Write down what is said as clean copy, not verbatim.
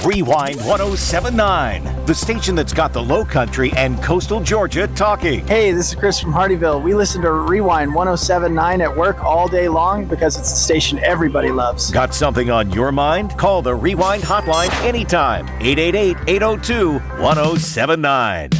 Rewind 1079, the station that's got the Low Country and coastal Georgia talking. Hey, this is Chris from Hardyville. We listen to Rewind 1079 at work all day long because it's a station everybody loves. Got something on your mind? Call the Rewind hotline anytime. 888-802-1079.